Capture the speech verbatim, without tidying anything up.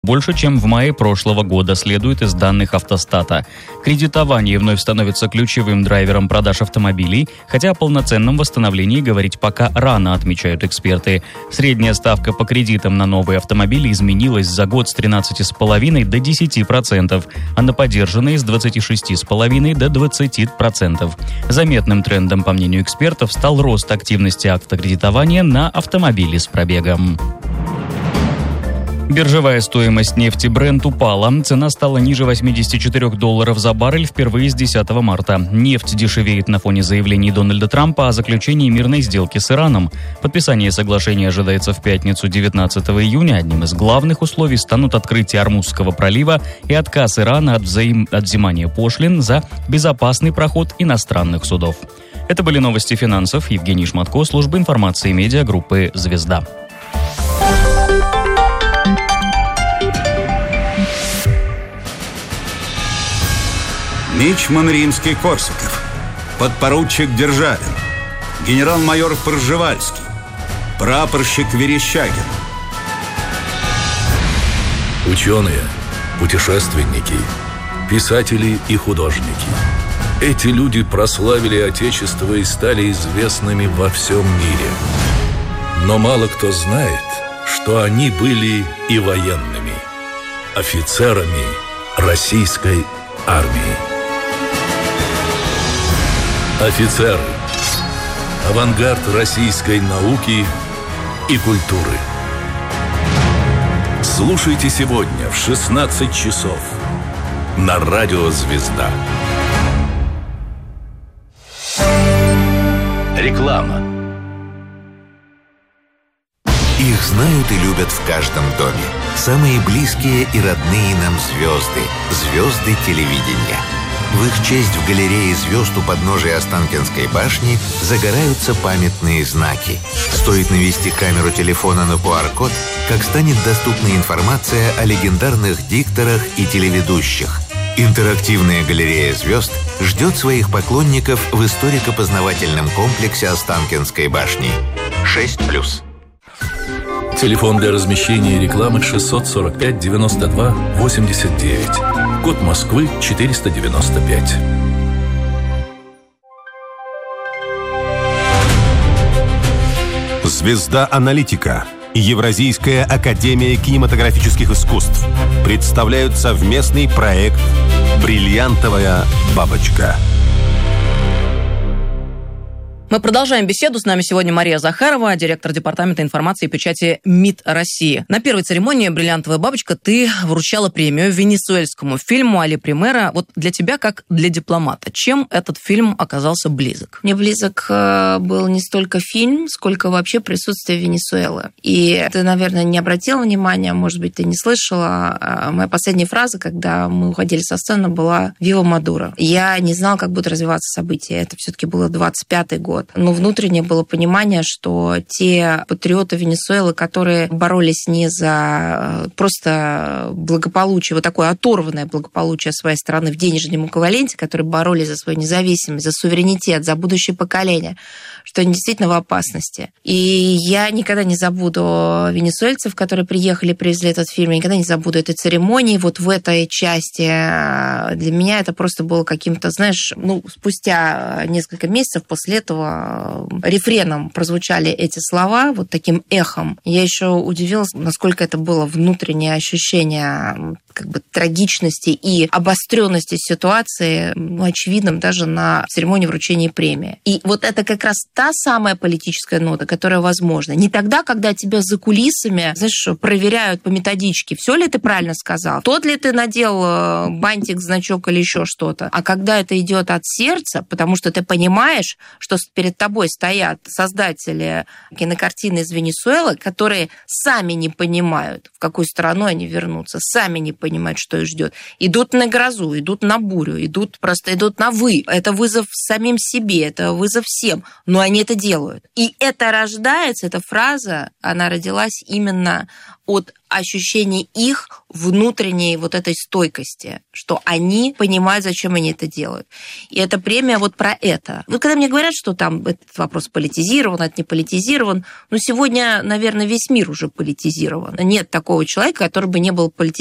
больше, чем в мае прошлого года, следует из данных Автостата. Кредитование вновь становится ключевым драйвером продаж автомобилей, хотя о полноценном восстановлении говорить пока рано, отмечают эксперты. Средняя ставка по кредитам на новые автомобили изменилась за год с тринадцати целых пяти десятых до десяти процентов, а на подержанные с двадцати шести целых пяти десятых до двадцати процентов. Заметным трендом, по мнению экспертов, стал рост активности автокредитования на автомобили с пробегом. Биржевая стоимость нефти Brent упала. Цена стала ниже восьмидесяти четырёх долларов за баррель впервые с десятого марта. Нефть дешевеет на фоне заявлений Дональда Трампа о заключении мирной сделки с Ираном. Подписание соглашения ожидается в пятницу девятнадцатого июня. Одним из главных условий станут открытие Ормузского пролива и отказ Ирана от, взаим... от взимания пошлин за безопасный проход иностранных судов. Это были новости финансов. Евгений Шматко, служба информации медиагруппы «Звезда». Мичман Римский-Корсаков, подпоручик Державин, генерал-майор Пржевальский, прапорщик Верещагин. Ученые, путешественники, писатели и художники. Эти люди прославили Отечество и стали известными во всем мире. Но мало кто знает, что они были и военными, офицерами российской армии. Офицеры. Авангард российской науки и культуры. Слушайте сегодня в шестнадцать часов на радио «Звезда». Реклама. Их знают и любят в каждом доме. Самые близкие и родные нам звезды. Звезды телевидения. В их честь в галерее звезд у подножия Останкинской башни загораются памятные знаки. Стоит навести камеру телефона на ку ар-код, как станет доступна информация о легендарных дикторах и телеведущих. Интерактивная галерея звезд ждет своих поклонников в историко-познавательном комплексе Останкинской башни. шесть плюс. Телефон для размещения рекламы шестьсот сорок пять девяносто два восемьдесят девять. Код Москвы четыреста девяносто пять. «Звезда Аналитика» и Евразийская академия кинематографических искусств представляют совместный проект «Бриллиантовая бабочка». Мы продолжаем беседу. С нами сегодня Мария Захарова, директор департамента информации и печати МИД России. На первой церемонии «Бриллиантовая бабочка» ты вручала премию венесуэльскому фильму «Али Примера». Вот для тебя, как для дипломата, чем этот фильм оказался близок? Мне близок был не столько фильм, сколько вообще присутствие Венесуэлы. И ты, наверное, не обратила внимания, может быть, ты не слышала. Моя последняя фраза, когда мы уходили со сцены, была «Вива Мадуро». Я не знала, как будут развиваться события. Это все-таки было двадцать пятый год. Но внутреннее было понимание, что те патриоты Венесуэлы, которые боролись не за просто благополучие, вот такое оторванное благополучие своей страны в денежном эквиваленте, которые боролись за свою независимость, за суверенитет, за будущее поколение, что они действительно в опасности. И я никогда не забуду венесуэльцев, которые приехали, привезли этот фильм, я никогда не забуду этой церемонии. Вот в этой части для меня это просто было каким-то, знаешь, ну, спустя несколько месяцев после этого рефреном прозвучали эти слова, вот таким эхом. Я еще удивилась, насколько это было внутреннее ощущение как бы трагичности и обостренности ситуации, ну, очевидным даже на церемонии вручения премии. И вот это как раз та самая политическая нота, которая возможна. Не тогда, когда тебя за кулисами, знаешь, проверяют по методичке, все ли ты правильно сказал, тот ли ты надел бантик, значок или еще что-то, а когда это идет от сердца, потому что ты понимаешь, что перед тобой стоят создатели кинокартины из Венесуэлы, которые сами не понимают, в какую страну они вернутся, сами не понимают, что их ждет. Идут на грозу, идут на бурю, идут просто идут на «вы». Это вызов самим себе, это вызов всем, но они это делают. И это рождается, эта фраза, она родилась именно от ощущения их внутренней вот этой стойкости, что они понимают, зачем они это делают. И эта премия вот про это. Вот когда мне говорят, что там этот вопрос политизирован, это не политизирован, ну, сегодня, наверное, весь мир уже политизирован. Нет такого человека, который бы не был политизирован